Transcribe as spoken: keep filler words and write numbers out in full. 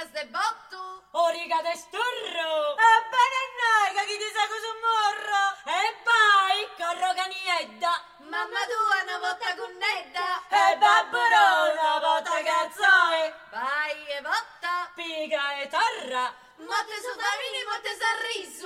rigas de botto. O riga de sturro. E bene noi, che chi ti sa cosa morro. E vai, corro caniedda. Mamma tua una volta connetta. E babbo una volta cazzoe. Vai e votta. Piga e torra. Motte sudavini, motte sarriso.